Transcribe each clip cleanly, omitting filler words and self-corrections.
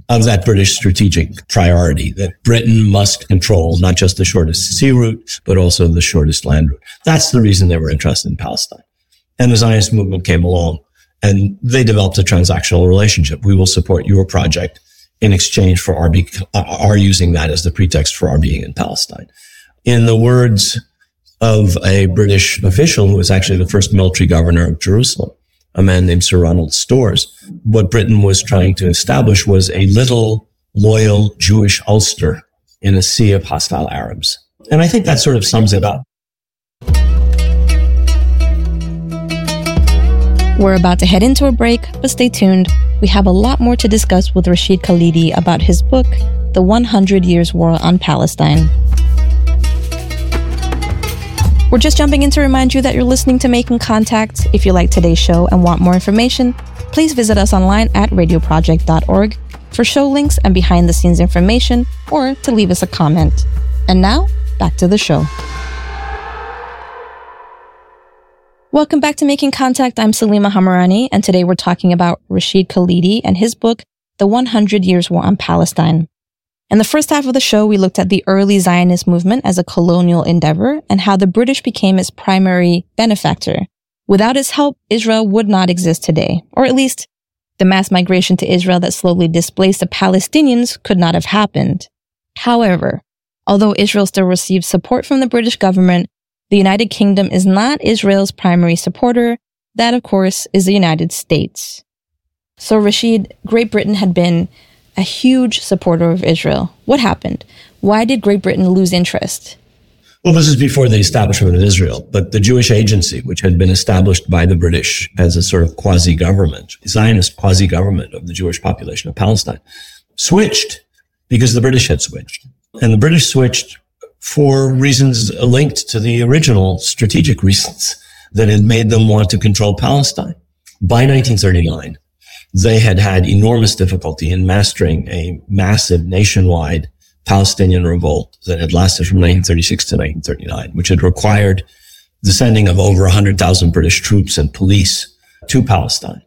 of that British strategic priority, that Britain must control not just the shortest sea route, but also the shortest land route. That's the reason they were interested in Palestine. And the Zionist movement came along and they developed a transactional relationship. We will support your project in exchange for our using that as the pretext for our being in Palestine. In the words of a British official who was actually the first military governor of Jerusalem, a man named Sir Ronald Storrs, what Britain was trying to establish was a little loyal Jewish Ulster in a sea of hostile Arabs. And I think that sort of sums it up. We're about to head into a break, but stay tuned. We have a lot more to discuss with Rashid Khalidi about his book, The 100 Years' War on Palestine. We're just jumping in to remind you that you're listening to Making Contact. If you like today's show and want more information, please visit us online at radioproject.org for show links and behind-the-scenes information, or to leave us a comment. And now, back to the show. Welcome back to Making Contact. I'm Salima Hamarani, and today we're talking about Rashid Khalidi and his book, The 100 Years' War on Palestine. In the first half of the show, we looked at the early Zionist movement as a colonial endeavor and how the British became its primary benefactor. Without its help, Israel would not exist today, or at least the mass migration to Israel that slowly displaced the Palestinians could not have happened. However, although Israel still receives support from the British government, the United Kingdom is not Israel's primary supporter. That, of course, is the United States. So, Rashid, Great Britain had been a huge supporter of Israel. What happened? Why did Great Britain lose interest? Well, this is before the establishment of Israel, but the Jewish Agency, which had been established by the British as a sort of quasi-government, Zionist quasi-government of the Jewish population of Palestine, switched because the British had switched. And the British switched for reasons linked to the original strategic reasons that had made them want to control Palestine. By 1939, they had had enormous difficulty in mastering a massive nationwide Palestinian revolt that had lasted from 1936 to 1939, which had required the sending of over 100,000 British troops and police to Palestine,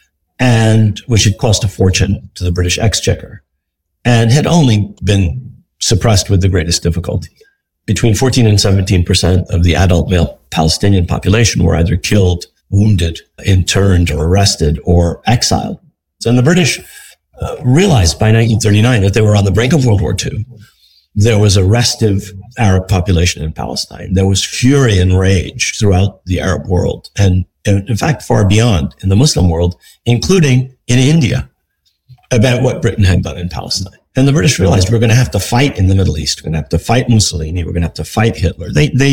and which had cost a fortune to the British Exchequer, and had only been suppressed with the greatest difficulty. Between 14 and 17% of the adult male Palestinian population were either killed, wounded, interned, or arrested, or exiled. And the British realized by 1939 that they were on the brink of World War II. There was a restive Arab population in Palestine. There was fury and rage throughout the Arab world, and in fact, far beyond in the Muslim world, including in India, about what Britain had done in Palestine. And the British realized we're going to have to fight in the Middle East. We're going to have to fight Mussolini. We're going to have to fight Hitler.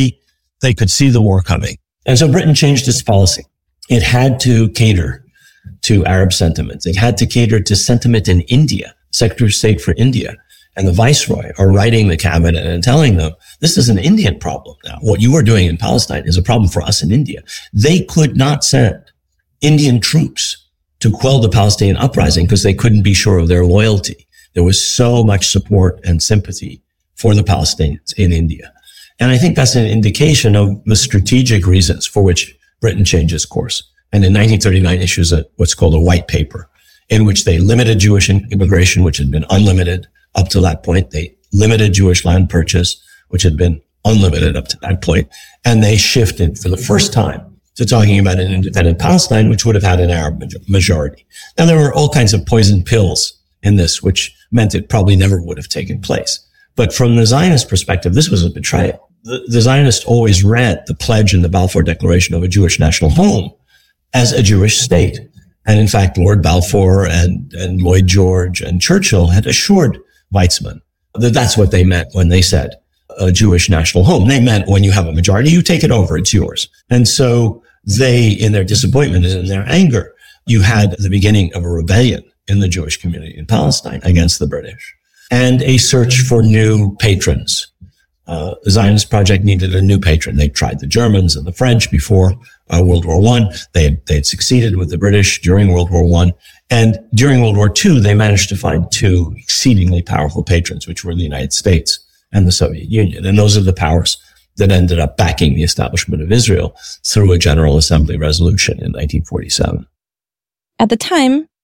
They could see the war coming. And so Britain changed its policy. It had to cater to Arab sentiments. It had to cater to sentiment in India. Secretary of State for India and the Viceroy are writing the cabinet and telling them, this is an Indian problem now. What you are doing in Palestine is a problem for us in India. They could not send Indian troops to quell the Palestinian uprising because they couldn't be sure of their loyalty. There was so much support and sympathy for the Palestinians in India. And I think that's an indication of the strategic reasons for which Britain changed its course. And in 1939 issues what's called a white paper, in which they limited Jewish immigration, which had been unlimited up to that point. They limited Jewish land purchase, which had been unlimited up to that point. And they shifted for the first time to talking about an independent Palestine, which would have had an Arab majority. Now, there were all kinds of poison pills in this, which meant it probably never would have taken place. But from the Zionist perspective, this was a betrayal. The Zionists always read the pledge in the Balfour Declaration of a Jewish national home as a Jewish state. And in fact, Lord Balfour and Lloyd George and Churchill had assured Weizmann that that's what they meant when they said a Jewish national home. They meant when you have a majority, you take it over, it's yours. And so they, in their disappointment and in their anger, you had the beginning of a rebellion in the Jewish community in Palestine against the British, and a search for new patrons. The Zionist project needed a new patron. They tried the Germans and the French before World War I. They had succeeded with the British during World War I. And during World War II, they managed to find two exceedingly powerful patrons, which were the United States and the Soviet Union. And those are the powers that ended up backing the establishment of Israel through a General Assembly resolution in 1947. At the time,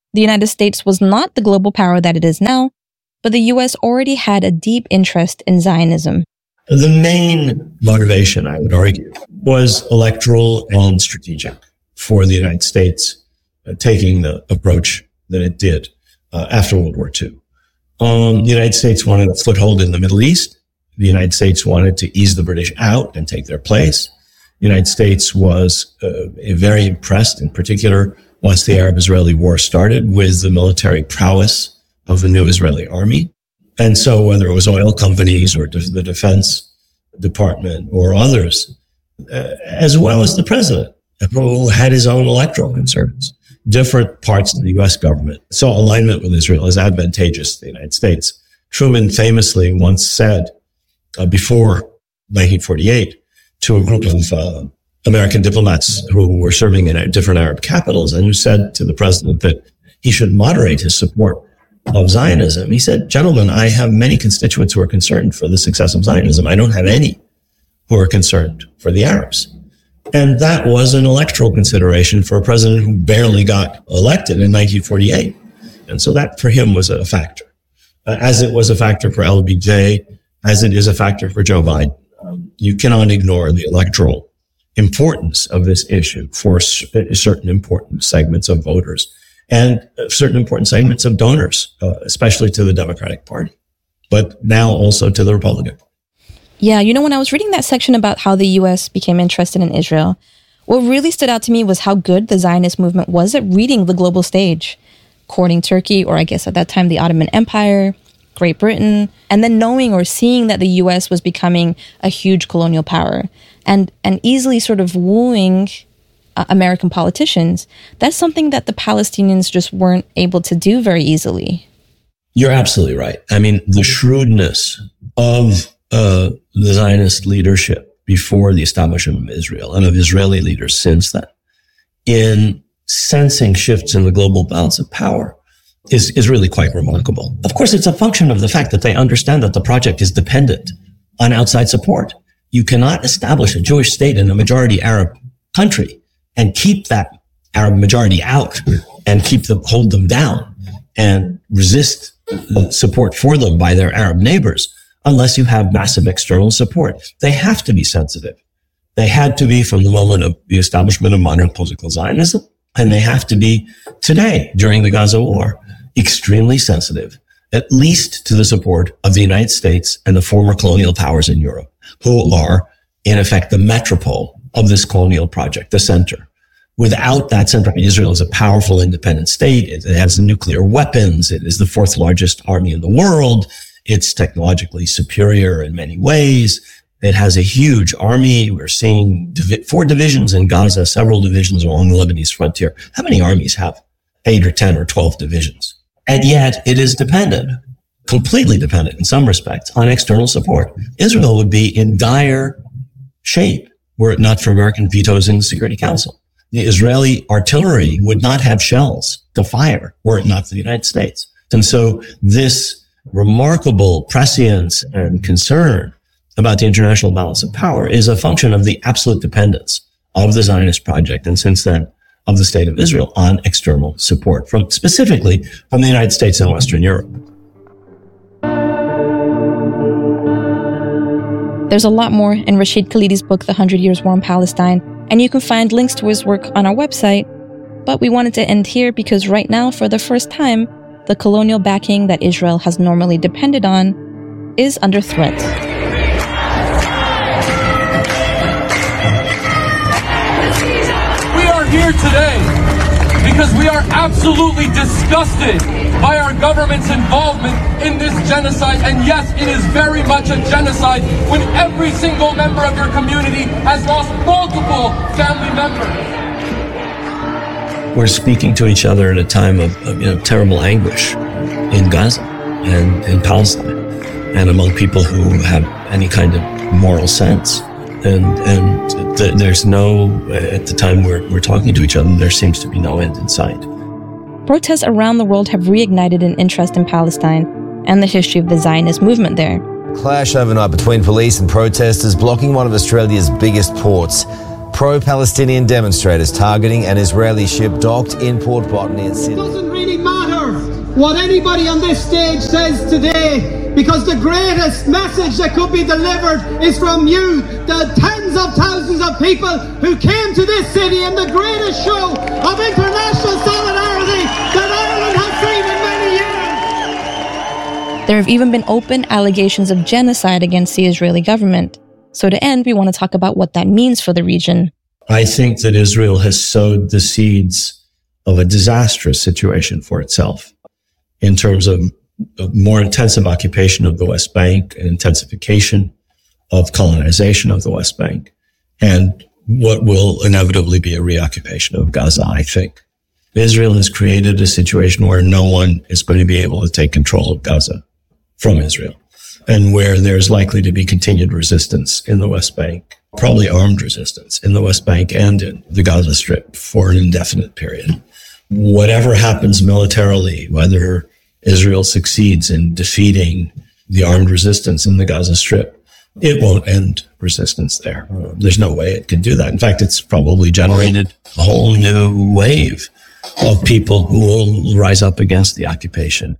The United States was not the global power that it is now, but the U.S. already had a deep interest in Zionism. The main motivation, I would argue, was electoral and strategic for the United States taking the approach that it did after World War II. The United States wanted a foothold in the Middle East. The United States wanted to ease the British out and take their place. The United States was very impressed, in particular, once the Arab-Israeli war started, with the military prowess of the new Israeli army. And so whether it was oil companies or the Defense Department or others, as well as the president, who had his own electoral concerns, different parts of the U.S. government saw alignment with Israel as advantageous to the United States. Truman famously once said, before 1948, to a group of American diplomats who were serving in different Arab capitals, and who said to the president that he should moderate his support of Zionism. He said, "Gentlemen, I have many constituents who are concerned for the success of Zionism. I don't have any who are concerned for the Arabs." And that was an electoral consideration for a president who barely got elected in 1948. And so that for him was a factor, as it was a factor for LBJ, as it is a factor for Joe Biden. You cannot ignore the electoral importance of this issue for certain important segments of voters and certain important segments of donors, especially to the Democratic Party, but now also to the Republican Party. Yeah, when I was reading that section about how the U.S. became interested in Israel, what really stood out to me was how good the Zionist movement was at reading the global stage, courting Turkey, or I guess at that time the Ottoman Empire, Great Britain, and then knowing or seeing that the U.S. was becoming a huge colonial power and easily sort of wooing American politicians. That's something that the Palestinians just weren't able to do very easily. You're absolutely right. I mean, the shrewdness of the Zionist leadership before the establishment of Israel and of Israeli leaders since then in sensing shifts in the global balance of power is really quite remarkable. Of course, it's a function of the fact that they understand that the project is dependent on outside support. You cannot establish a Jewish state in a majority Arab country and keep that Arab majority out and hold them down and resist support for them by their Arab neighbors unless you have massive external support. They have to be sensitive. They had to be from the moment of the establishment of modern political Zionism, and they have to be today during the Gaza war extremely sensitive, at least to the support of the United States and the former colonial powers in Europe, who are in effect the metropole of this colonial project, the center. Without that center, Israel is a powerful independent state. It has nuclear weapons. It is the fourth largest army in the world. It's technologically superior in many ways. It has a huge army. We're seeing 4 divisions in Gaza, several divisions along the Lebanese frontier. How many armies have 8 or 10 or 12 divisions? And yet it is dependent, completely dependent in some respects, on external support. Israel would be in dire shape were it not for American vetoes in the Security Council. The Israeli artillery would not have shells to fire were it not for the United States. And so this remarkable prescience and concern about the international balance of power is a function of the absolute dependence of the Zionist project, and since then of the state of Israel, on external support specifically from the United States and Western Europe. There's a lot more in Rashid Khalidi's book, The 100 Years War in Palestine, and you can find links to his work on our website. But we wanted to end here because right now, for the first time, the colonial backing that Israel has normally depended on is under threat. We are here today because we are absolutely disgusted by our government's involvement in this genocide. And yes, it is very much a genocide when every single member of your community has lost multiple family members. We're speaking to each other at a time of terrible anguish in Gaza and in Palestine and among people who have any kind of moral sense. And there's no, at the time we're talking to each other, there seems to be no end in sight. Protests around the world have reignited an interest in Palestine and the history of the Zionist movement there. Clash overnight between police and protesters blocking one of Australia's biggest ports. pro-Palestinian demonstrators targeting an Israeli ship docked in Port Botany in Sydney. It doesn't really matter what anybody on this stage says today, because the greatest message that could be delivered is from you, the tens of thousands of people who came to this city in the greatest show of international solidarity that Ireland has seen in many years. There have even been open allegations of genocide against the Israeli government. So to end, we want to talk about what that means for the region. I think that Israel has sowed the seeds of a disastrous situation for itself in terms of more intensive occupation of the West Bank and intensification of colonization of the West Bank, and what will inevitably be a reoccupation of Gaza, I think. Israel has created a situation where no one is going to be able to take control of Gaza from Israel, and where there's likely to be continued resistance in the West Bank, probably armed resistance in the West Bank and in the Gaza Strip for an indefinite period. Whatever happens militarily, whether Israel succeeds in defeating the armed resistance in the Gaza Strip, it won't end resistance there. There's no way it can do that. In fact, it's probably generated a whole new wave of people who will rise up against the occupation.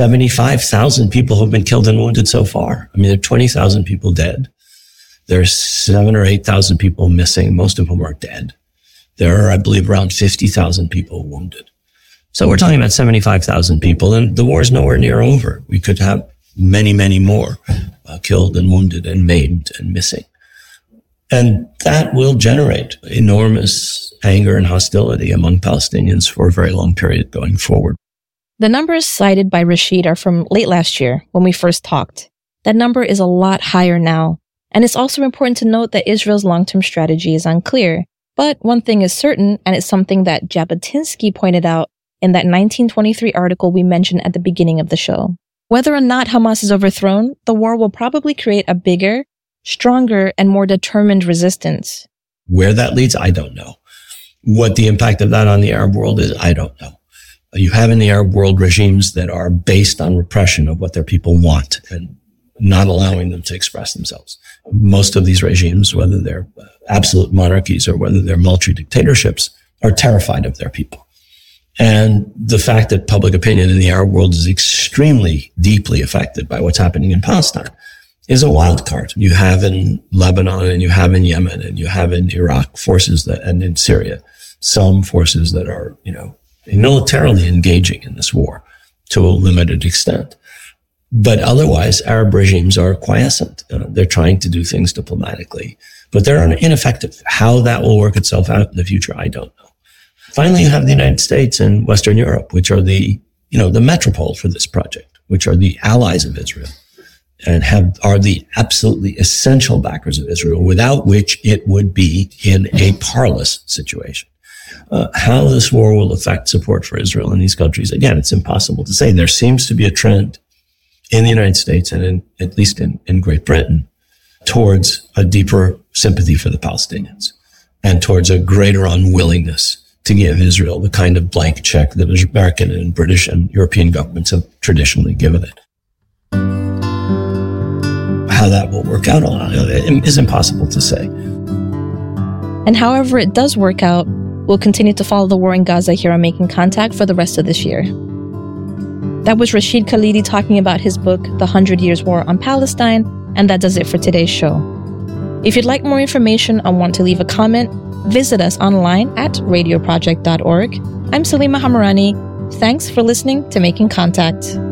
75,000 people have been killed and wounded so far. I mean, there are 20,000 people dead. There's 7,000 or 8,000 people missing. Most of them are dead. There are, I believe, around 50,000 people wounded. So we're talking about 75,000 people, and the war is nowhere near over. We could have many, many more killed and wounded and maimed and missing. And that will generate enormous anger and hostility among Palestinians for a very long period going forward. The numbers cited by Rashid are from late last year when we first talked. That number is a lot higher now. And it's also important to note that Israel's long-term strategy is unclear. But one thing is certain, and it's something that Jabotinsky pointed out in that 1923 article we mentioned at the beginning of the show. Whether or not Hamas is overthrown, the war will probably create a bigger, stronger, and more determined resistance. Where that leads, I don't know. What the impact of that on the Arab world is, I don't know. You have in the Arab world regimes that are based on repression of what their people want and not allowing them to express themselves. Most of these regimes, whether they're absolute monarchies or whether they're military dictatorships, are terrified of their people. And the fact that public opinion in the Arab world is extremely deeply affected by what's happening in Palestine is a wild card. You have in Lebanon and you have in Yemen and you have in Iraq forces that, and in Syria, some forces that are, militarily engaging in this war to a limited extent. But otherwise, Arab regimes are quiescent. They're trying to do things diplomatically, but they're ineffective. How that will work itself out in the future, I don't know. Finally, you have the United States and Western Europe, which are the metropole for this project, which are the allies of Israel and are the absolutely essential backers of Israel, without which it would be in a parlous situation. How this war will affect support for Israel in these countries, again, it's impossible to say. There seems to be a trend in the United States and at least in Great Britain towards a deeper sympathy for the Palestinians and towards a greater unwillingness to give Israel the kind of blank check that American and British and European governments have traditionally given it. How that will work out is impossible to say. And however it does work out, we'll continue to follow the war in Gaza here on Making Contact for the rest of this year. That was Rashid Khalidi talking about his book, The 100 Years' War on Palestine, and that does it for today's show. If you'd like more information or want to leave a comment, visit us online at radioproject.org. I'm Salima Hamarani. Thanks for listening to Making Contact.